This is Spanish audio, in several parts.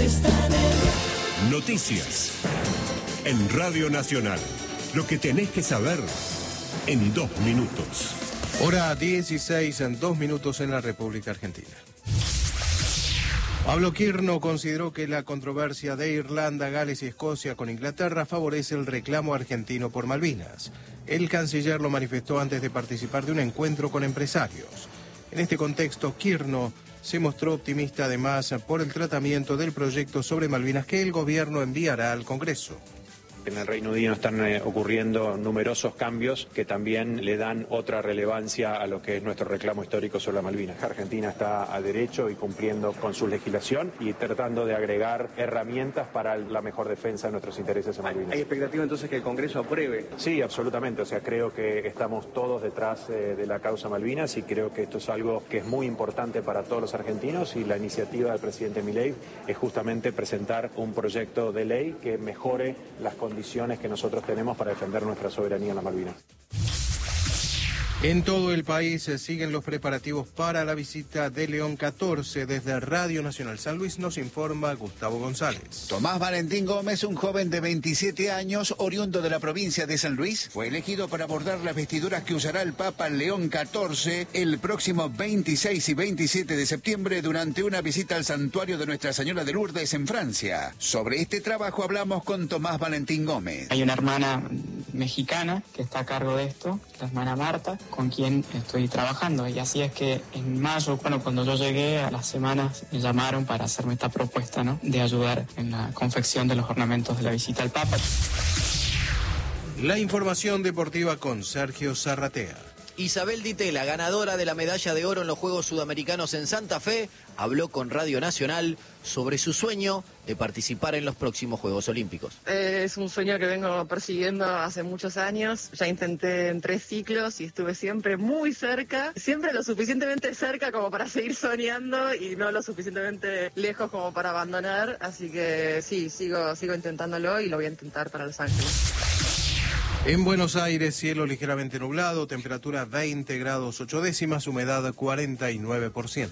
Noticias en Radio Nacional. Lo que tenés que saber en 2 minutos. Hora 16 en 2 minutos en la República Argentina. Pablo Quirno consideró que la controversia de Irlanda, Gales y Escocia con Inglaterra favorece el reclamo argentino por Malvinas. El canciller lo manifestó antes de participar de un encuentro con empresarios. En este contexto, Quirno se mostró optimista además por el tratamiento del proyecto sobre Malvinas que el gobierno enviará al Congreso. En el Reino Unido están ocurriendo numerosos cambios que también le dan otra relevancia a lo que es nuestro reclamo histórico sobre Malvinas. Argentina está a derecho y cumpliendo con su legislación y tratando de agregar herramientas para la mejor defensa de nuestros intereses en Malvinas. ¿Hay expectativa entonces que el Congreso apruebe? Sí, absolutamente. O sea, creo que estamos todos detrás de la causa Malvinas y creo que esto es algo que es muy importante para todos los argentinos y la iniciativa del presidente Milei es justamente presentar un proyecto de ley que mejore las condiciones que nosotros tenemos para defender nuestra soberanía en las Malvinas. En todo el país siguen los preparativos para la visita de León 14. Desde Radio Nacional San Luis nos informa Gustavo González. Tomás Valentín Gómez, un joven de 27 años, oriundo de la provincia de San Luis, fue elegido para abordar las vestiduras que usará el Papa León XIV el próximo 26 y 27 de septiembre durante una visita al santuario de Nuestra Señora de Lourdes en Francia. Sobre este trabajo hablamos con Tomás Valentín Gómez. Hay una hermana mexicana que está a cargo de esto, la hermana Marta, con quien estoy trabajando. Y así es que en mayo, cuando yo llegué, a las semanas me llamaron para hacerme esta propuesta, ¿no?, de ayudar en la confección de los ornamentos de la visita al Papa. La información deportiva con Sergio Zarratea. Isabel Ditela, ganadora de la medalla de oro en los Juegos Sudamericanos en Santa Fe, habló con Radio Nacional sobre su sueño de participar en los próximos Juegos Olímpicos. Es un sueño que vengo persiguiendo hace muchos años. Ya intenté en 3 ciclos y estuve siempre muy cerca, siempre lo suficientemente cerca como para seguir soñando y no lo suficientemente lejos como para abandonar. Así que sí, sigo intentándolo y lo voy a intentar para Los Ángeles. En Buenos Aires, cielo ligeramente nublado, temperatura 20 grados 8 décimas, humedad 49%.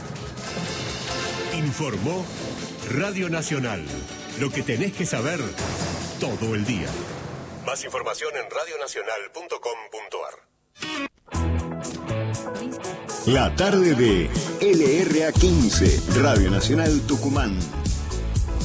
Informó Radio Nacional. Lo que tenés que saber todo el día. Más información en radionacional.com.ar. La tarde de LRA 15, Radio Nacional Tucumán.